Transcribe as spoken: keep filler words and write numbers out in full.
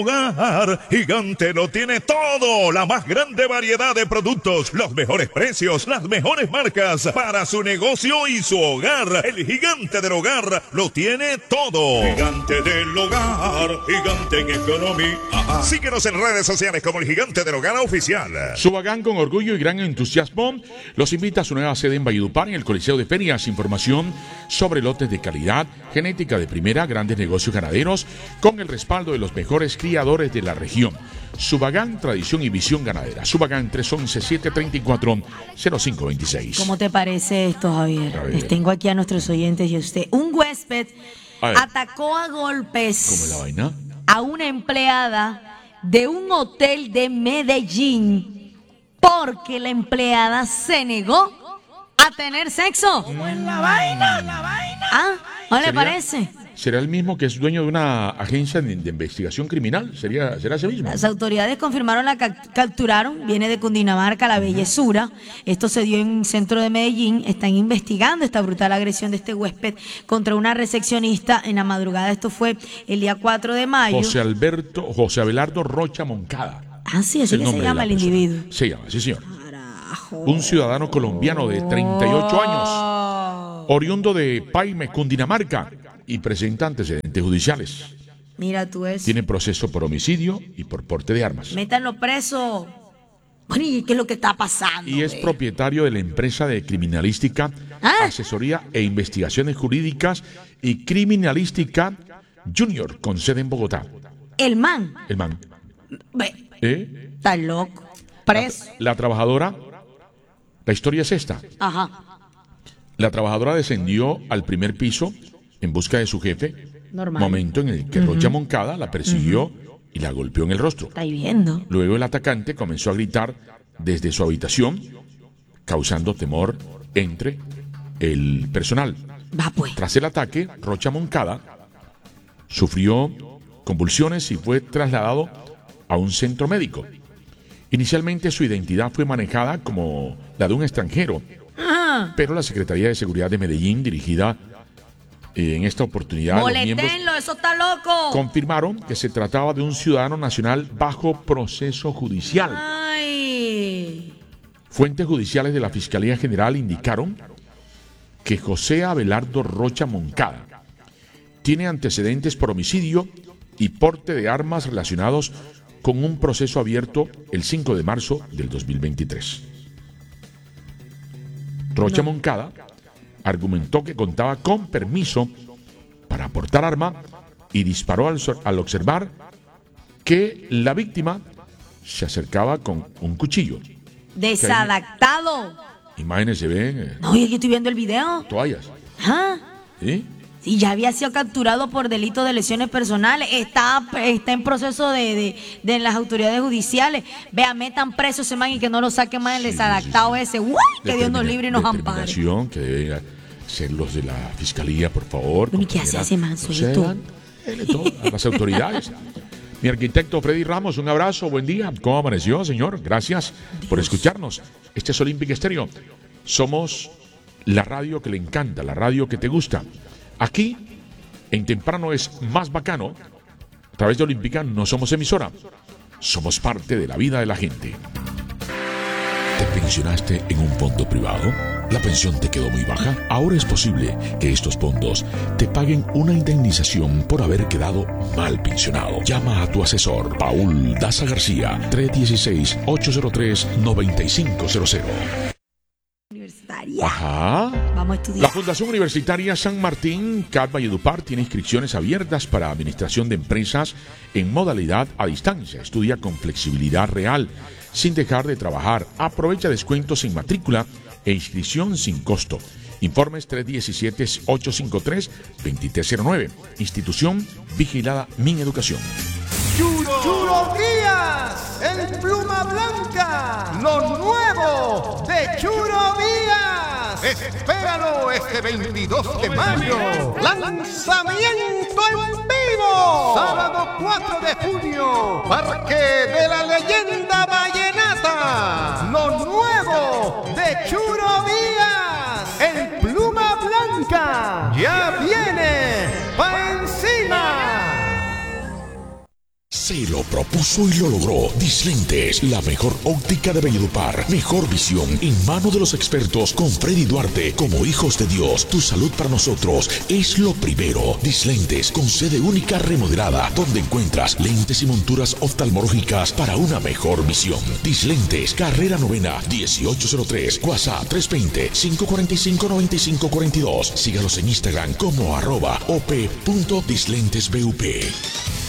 Hogar Gigante lo tiene todo, la más grande variedad de productos, los mejores precios, las mejores marcas para su negocio y su hogar. El Gigante del Hogar lo tiene todo. Gigante del Hogar, Gigante en economía. Síguenos en redes sociales como el Gigante del Hogar Oficial. Subagán, con orgullo y gran entusiasmo, los invita a su nueva sede en Valledupar, en el Coliseo de Ferias. Información sobre lotes de calidad, genética de primera, grandes negocios ganaderos, con el respaldo de los mejores criadores de la región. Subagán, tradición y visión ganadera. Subagán, tres once, siete treinta y cuatro, cero cinco veintiséis. ¿Cómo te parece esto, Javier? Les tengo aquí a nuestros oyentes y a usted. Un huésped atacó a golpes. ¿Cómo es la vaina? A una empleada de un hotel de Medellín porque la empleada se negó a tener sexo. ¿Cómo es la vaina? La vaina. ¿Ah? ¿No le parece? ¿Será el mismo que es dueño de una agencia de, de investigación criminal? ¿Sería, ¿Será ese mismo? Las autoridades confirmaron la ca- capturaron, viene de Cundinamarca, la bellezura. Esto se dio en un centro de Medellín. Están investigando esta brutal agresión de este huésped contra una recepcionista en la madrugada. Esto fue el día cuatro de mayo. José Alberto, José Abelardo Rocha Moncada. Ah, sí, así que se llama el individuo. Se llama, sí, señor. Carajo. Un ciudadano colombiano de treinta y ocho años, oriundo de Paime, Cundinamarca, y presenta antecedentes judiciales. Mira tú eso. Tiene proceso por homicidio y por porte de armas. Métanlo preso. Bueno, ¿y qué es lo que está pasando? Y es eh? propietario de la empresa de criminalística, ¿Ah? asesoría e investigaciones jurídicas y criminalística Junior, con sede en Bogotá. El man. El man. Ve, ¿Eh? está loco. Preso. La, la trabajadora, la historia es esta. Ajá. La trabajadora descendió al primer piso en busca de su jefe, Normal. momento en el que uh-huh. Rocha Moncada la persiguió uh-huh. y la golpeó en el rostro. Está viendo. Luego el atacante comenzó a gritar desde su habitación, causando temor entre el personal. Va pues. Tras el ataque, Rocha Moncada sufrió convulsiones y fue trasladado a un centro médico. Inicialmente su identidad fue manejada como la de un extranjero, Ah. pero la Secretaría de Seguridad de Medellín, dirigida eh, en esta oportunidad, los miembros Molestenlo, eso está loco. confirmaron que se trataba de un ciudadano nacional bajo proceso judicial. Ay. Fuentes judiciales de la Fiscalía General indicaron que José Abelardo Rocha Moncada tiene antecedentes por homicidio y porte de armas relacionados con un proceso abierto el cinco de marzo del dos mil veintitrés. Rocha No. Moncada argumentó que contaba con permiso para portar arma y disparó al, al observar que la víctima se acercaba con un cuchillo. Desadaptado. Imágenes se ven, eh, No, y aquí estoy viendo el video. toallas. ¿Ah? ¿Sí? Sí, ya había sido capturado por delito de lesiones personales. Está, está en proceso de, de, de las autoridades judiciales. Vea, metan preso ese man y que no lo saquen más el Sí, desadaptado sí, sí. ese. ¡Uy! Que Dios nos libre y nos ampare. Determinación que deben ser los de la Fiscalía, por favor. Bueno, ¿y qué hace ese man, Procedan, suelto? él, todo, a las autoridades. Mi arquitecto Freddy Ramos, un abrazo, buen día. ¿Cómo amaneció, señor? Gracias Dios. por escucharnos. Este es Olympic Estéreo. Somos la radio que le encanta, la radio que te gusta. Aquí, en Temprano es más bacano. A través de Olímpica no somos emisora. Somos parte de la vida de la gente. ¿Te pensionaste en un fondo privado? ¿La pensión te quedó muy baja? Ahora es posible que estos fondos te paguen una indemnización por haber quedado mal pensionado. Llama a tu asesor, Paul Daza García, tres uno seis, ocho cero tres, nueve cinco cero cero. Universitaria. Ajá. Vamos a estudiar. La Fundación Universitaria San Martín, C A D Valledupar, tiene inscripciones abiertas para administración de empresas en modalidad a distancia. Estudia con flexibilidad real, sin dejar de trabajar. Aprovecha descuentos en matrícula e inscripción sin costo. Informes tres uno siete, ocho cinco tres, dos tres cero nueve. Institución vigilada Mineducación. Churo Díaz, el pluma blanca, lo nuevo de Churo Díaz. Espéralo este veintidós de mayo. Lanzamiento en vivo. Sábado cuatro de junio. Parque de la Leyenda Vallenata. Lo nuevo de Churo Díaz, el pluma blanca. Ya viene pa' encima. Se lo propuso y lo logró. Dislentes, la mejor óptica de Valledupar. Mejor visión en mano de los expertos con Freddy Duarte. Como hijos de Dios, tu salud para nosotros es lo primero. Dislentes, con sede única remodelada, donde encuentras lentes y monturas oftalmológicas para una mejor visión. Dislentes, carrera novena, dieciocho cero tres, WhatsApp tres dos cero, cinco cuatro cinco, nueve cinco cuatro dos. Sígalos en Instagram como arroba op punto dislentes bup.